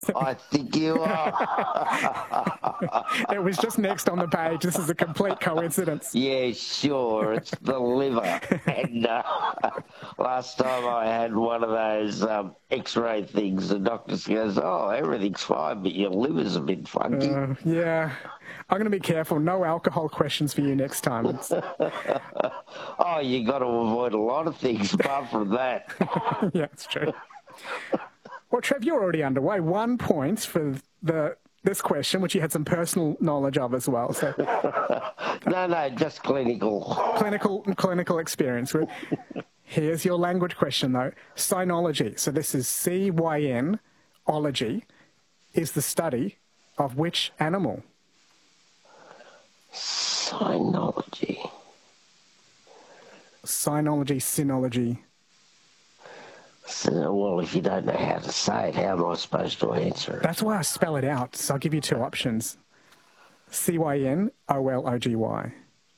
I think you are. It was just next on the page. This is a complete coincidence. Yeah, sure. It's the liver. And last time I had one of those X-ray things, the doctor goes, "Oh, everything's fine, but your liver's a bit funky." Yeah. I'm going to be careful. No alcohol questions for you next time. Oh, you got to avoid a lot of things apart from that. Yeah, it's true. Well, Trev, you're already underway. 1 point for this question, which you had some personal knowledge of as well. So No, just clinical. Clinical experience. Here's your language question, though. Cynology. So this is C-Y-N, ology, is the study of which animal? Cynology. Cynology. So, well, if you don't know how to say it, how am I supposed to answer it? That's why I spell it out. So I'll give you two options. C-Y-N-O-L-O-G-Y.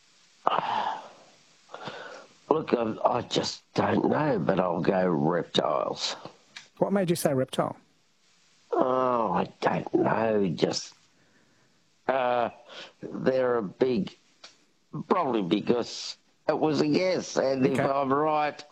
Look, I just don't know, but I'll go reptiles. What made you say reptile? Oh, I don't know. Just they're a big, probably because it was a guess, and if I'm right,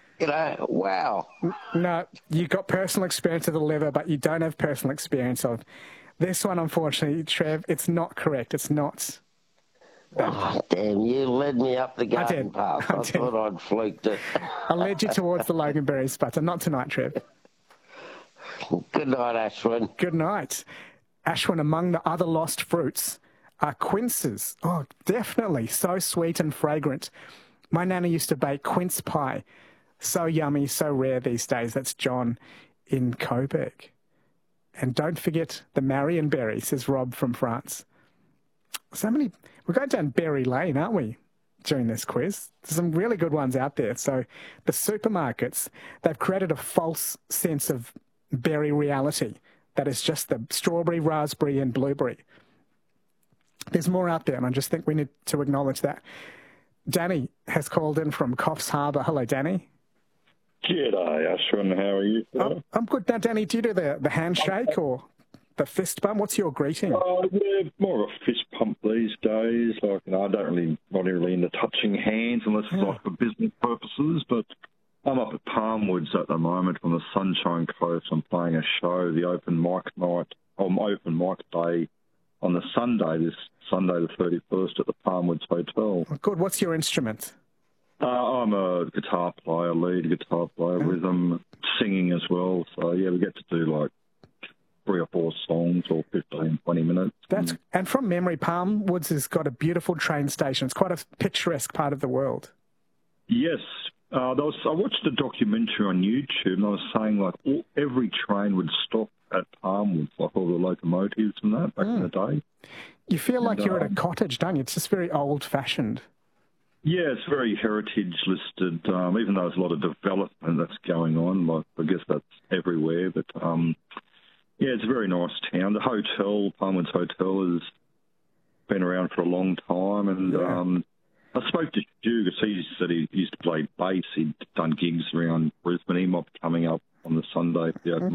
wow. No, you got personal experience of the liver, but you don't have personal experience of this one. Unfortunately, Trev, it's not correct. It's not. Oh, damn, you led me up the garden path. I thought I'd fluked it. I led you towards the Loganberry sputter. Not tonight, Trev. Good night, Ashwin. Good night. Ashwin, among the other lost fruits are quinces. Oh, definitely. So sweet and fragrant. My nana used to bake quince pie. So yummy, so rare these days. That's John in Coburg. And don't forget the Marionberry, says Rob from France. We're going down berry lane, aren't we, during this quiz? There's some really good ones out there. So the supermarkets, they've created a false sense of berry reality that is just the strawberry, raspberry and blueberry. There's more out there, and I just think we need to acknowledge that. Danny has called in from Coffs Harbour. Hello, Danny. G'day, Ashwin. How are you? I'm good. Now, Danny, do you do the handshake or the fist bump? What's your greeting? Yeah, more of a fist pump these days. Like, I don't not really into touching hands unless it's like for business purposes. But I'm up at Palmwoods at the moment on the Sunshine Coast. I'm playing a show, the open mic night, open mic day on the Sunday, this Sunday the 31st at the Palmwoods Hotel. Oh, good. What's your instrument? I'm a guitar player, lead guitar player, rhythm, singing as well. So, yeah, we get to do like 3 or 4 songs or 15, 20 minutes. And from memory, Palmwoods has got a beautiful train station. It's quite a picturesque part of the world. Yes. I watched a documentary on YouTube, and I was saying, like, every train would stop at Palmwoods, like all the locomotives and that back in the day. You feel like you're at a cottage, don't you? It's just very old-fashioned. Yeah, it's very heritage listed, even though there's a lot of development that's going on. Like, I guess that's everywhere. But, yeah, it's a very nice town. The hotel, Palmwoods Hotel, has been around for a long time. And I spoke to Stu because he said he used to play bass. He'd done gigs around Brisbane. He might be coming up on the Sunday.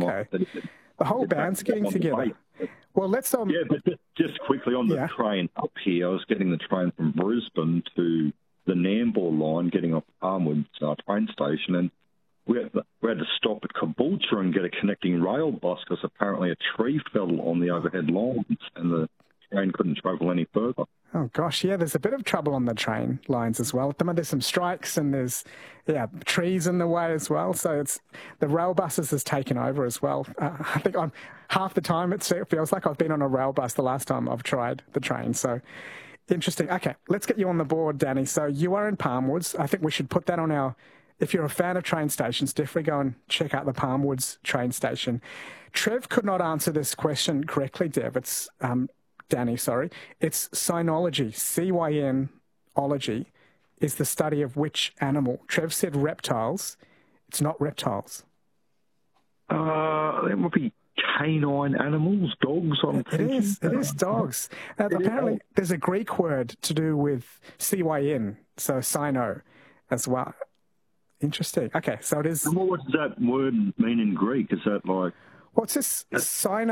The whole band's getting together. Well, let's... Yeah, but just quickly on the train up here, I was getting the train from Brisbane to the Nambour line, getting off Palmwoods train station, and we had to stop at Caboolture and get a connecting rail bus because apparently a tree fell on the overhead lines and the train couldn't travel any further. Oh, gosh, yeah, there's a bit of trouble on the train lines as well. At the moment, there's some strikes and there's, trees in the way as well. So the rail buses has taken over as well. I think half the time it feels like I've been on a rail bus the last time I've tried the train. So interesting. Okay, let's get you on the board, Danny. So you are in Palmwoods. I think we should put that on our... If you're a fan of train stations, definitely go and check out the Palmwoods train station. Trev could not answer this question correctly, Dev. It's... Danny, sorry. It's cynology, C-Y-N-ology, is the study of which animal? Trev said reptiles. It's not reptiles. It would be canine animals, dogs, I'm thinking. It is dogs. Apparently, there's a Greek word to do with C-Y-N, so cyno as well. Interesting. Okay, so it is... What does that word mean in Greek? Is that like... What's this? Cyno...